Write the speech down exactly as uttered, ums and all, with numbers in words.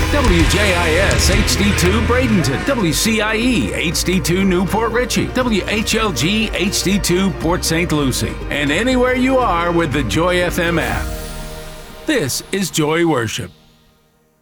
W J I S H D two Bradenton, W C I E H D two Newport Richey, W H L G H D two Port Saint Lucie, and anywhere you are with the Joy F M app. This is Joy Worship.